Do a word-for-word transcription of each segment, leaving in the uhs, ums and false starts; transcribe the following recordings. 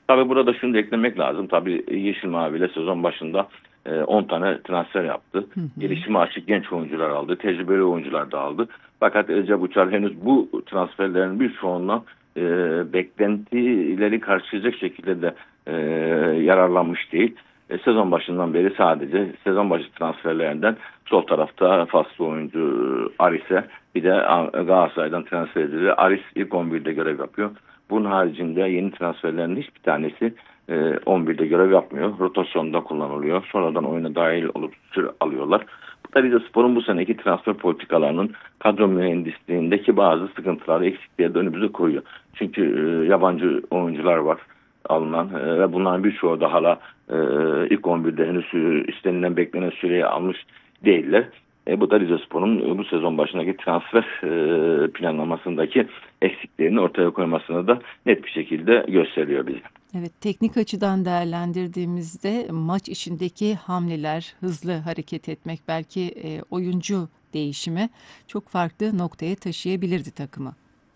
Tabii burada şunu da eklemek lazım. Tabii Yeşil Mavi ile sezon başında e, on tane transfer yaptı. Hı hı. Gelişime açık genç oyuncular aldı. Tecrübeli oyuncular da aldı. Fakat Recep Uçar henüz bu transferlerin birçoğundan e, beklentileri karşılayacak şekilde de e, yararlanmış değil. E, sezon başından beri sadece sezon başı transferlerinden sol tarafta faslı oyuncu Aris'e, bir de Galatasaray'dan transfer edildi. Aris ilk on birde görev yapıyor. Bunun haricinde yeni transferlerin hiçbir tanesi e, on birde görev yapmıyor. Rotasyonda kullanılıyor. Sonradan oyuna dahil olup süre alıyorlar. Bu da Rizespor'un bu seneki transfer politikalarının kadro mühendisliğindeki bazı sıkıntıları, eksikleri de önümüze koyuyor. Çünkü e, yabancı oyuncular var alınan e, ve bunların birçoğu da hala e, ilk on birde henüz e, istenilen beklenen süreyi almış değiller. E, bu da Rizespor'un e, bu sezon başındaki transfer e, planlamasındaki eksiklerini ortaya koymasını da net bir şekilde gösteriyor bize. Evet, teknik açıdan değerlendirdiğimizde maç içindeki hamleler, hızlı hareket etmek, belki e, oyuncu değişimi çok farklı noktaya taşıyabilirdi takımı.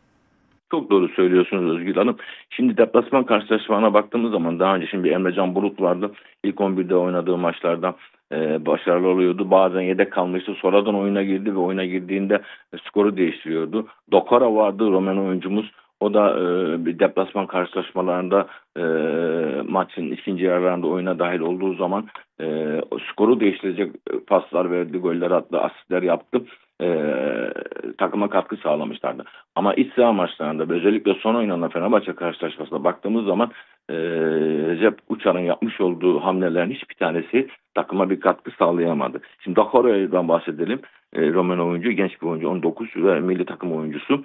Çok doğru söylüyorsunuz Özgür Hanım. Şimdi deplasman karşılaşmalarına baktığımız zaman daha önce şimdi Emrecan Bulut vardı. İlk on birde oynadığı maçlarda e, başarılı oluyordu. Bazen yedek kalmıştı. Sonradan oyuna girdi ve oyuna girdiğinde e, skoru değiştiriyordu. Dokara vardı, Roman oyuncumuz. O da e, bir deplasman karşılaşmalarında e, maçın ikinci yarılarında oyuna dahil olduğu zaman e, skoru değiştirecek paslar verdi, goller attı, asistler yaptı. E, takıma katkı sağlamışlardı. Ama iç saha maçlarında özellikle son oynanan Fenerbahçe karşılaşmasına baktığımız zaman e, Recep Uçar'ın yapmış olduğu hamlelerin hiçbir tanesi takıma bir katkı sağlayamadı. Şimdi Dakora'dan bahsedelim. E, Roman oyuncu, genç bir oyuncu, on dokuz ve milli takım oyuncusu.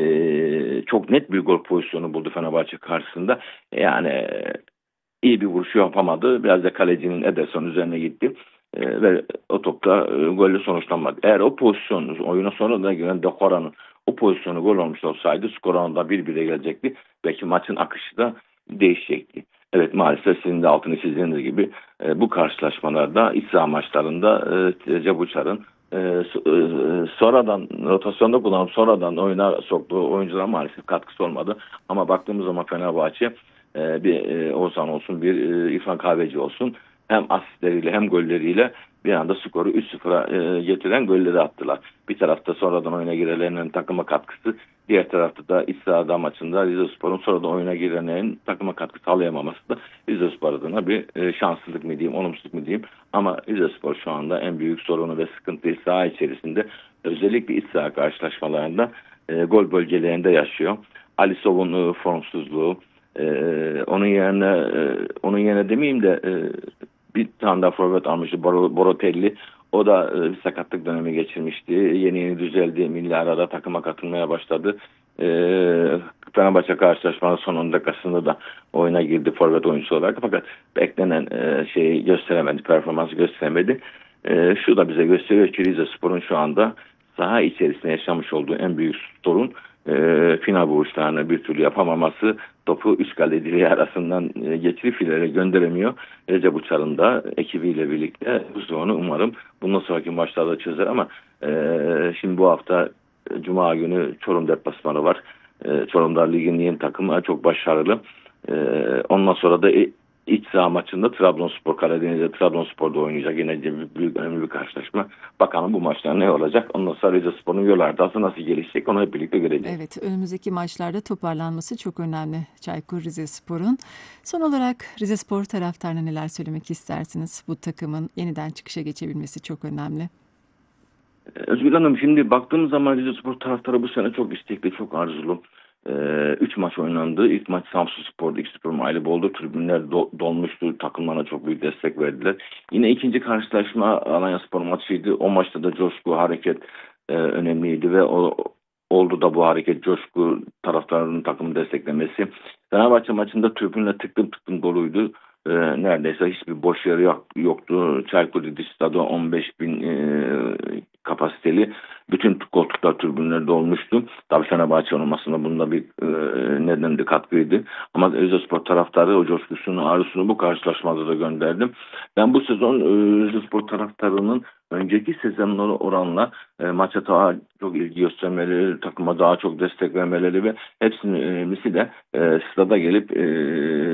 E, çok net bir gol pozisyonu buldu Fenerbahçe karşısında. Yani e, iyi bir vuruş yapamadı. Biraz da kalecinin Ederson üzerine gitti. E, ve o topta e, golle sonuçlanmadı. Eğer o pozisyon oyuna sonradan giren Dekora'nın o pozisyonu gol olmuş olsaydı skor anında bir bire gelecekti. Belki maçın akışı da değişecekti. Evet, maalesef sizin de altını çizdiğiniz gibi e, bu karşılaşmalarda iç saha maçlarında e, Recep Uçar'ın e, e, sonradan rotasyonda kullanıp sonradan oyuna soktuğu oyunculara maalesef katkısı olmadı. Ama baktığımız zaman Fenerbahçe e, bir e, Oğuzhan olsun, bir e, İrfan Kahveci olsun, hem asistleriyle hem golleriyle bir anda skoru üç sıfıra e, getiren golleri attılar. Bir tarafta sonradan oyuna girenlerin takıma katkısı, diğer tarafta da iç sahada maçında Rizespor'un sonradan oyuna girenlerin takıma katkı sağlayamaması da Rizespor adına bir e, şanssızlık mı diyeyim, olumsuzluk mu diyeyim. Ama Rizespor şu anda en büyük sorunu ve sıkıntıyı saha içerisinde, özellikle iç saha karşılaşmalarında e, gol bölgelerinde yaşıyor. Alisov'un e, formsuzluğu, ee, onun yerine e, onun yerine demeyeyim de e, bir tane daha forvet almıştı, Bor Borotelli. O da e, bir sakatlık dönemi geçirmişti. Yeni yeni düzeldi. Milli arada takıma katılmaya başladı. E, Fenerbahçe karşılaşmanın son on dakikasında da oyuna girdi forvet oyuncusu olarak. Fakat beklenen e, şeyi gösteremedi, performansı gösteremedi. E, şu da bize gösteriyor ki Rizespor'un şu anda saha içerisinde yaşamış olduğu en büyük sorun e, final vuruşlarını bir türlü yapamaması, topu üst kale direği arasından e, geçirip filere gönderemiyor. Recep Uçar'ın da ekibiyle birlikte bu sorunu umarım bundan sonraki maçlarda çözer ama e, şimdi bu hafta e, Cuma günü Çorum deplasmanı var. E, Çorum'da ligin yeni takımı, çok başarılı. E, ondan sonra da e, İç saha maçında Trabzonspor, Karadeniz'de Trabzonspor'da oynayacak. Yine büyük, büyük önemli bir karşılaşma. Bakalım bu maçlar ne olacak? Ondan sonra Rizespor'un yol haritası nasıl gelişecek? Onu hep birlikte göreceğiz. Evet, önümüzdeki maçlarda toparlanması çok önemli Çaykur Rizespor'un. Son olarak Rizespor taraftarına neler söylemek istersiniz? Bu takımın yeniden çıkışa geçebilmesi çok önemli. Özgür Hanım, şimdi baktığımız zaman Rizespor taraftarı bu sene çok istekli, çok arzulu. Ee, üç maç oynandı. İlk maç Samsunspor'da iki sıfır mağlup oldu. Tribünler do- dolmuştu. Takımlarına çok büyük destek verdiler. Yine ikinci karşılaşma Alanyaspor maçıydı. O maçta da coşku, hareket e, önemliydi ve o oldu da bu hareket, coşku, taraftarının takımı desteklemesi. Fenerbahçe maçında tribünler tıklım tıklım doluydu. E, neredeyse hiçbir boş yer yok, yoktu. Çaykur Rizespor on beş bin e, kapasiteli. Bütün koltuklar tribünlerde olmuştu. Tabii Fenerbahçe olmasında bunda bir e, neden de katkıydı. Ama Rizespor taraftarı o coşkusunu, arzusunu bu karşılaşmada da gönderdim. Ben bu sezon e, Rizespor taraftarının önceki sezonlara oranla e, maça daha çok ilgi göstermeleri, takıma daha çok destek vermeleri ve hepsinin de e, stada gelip e,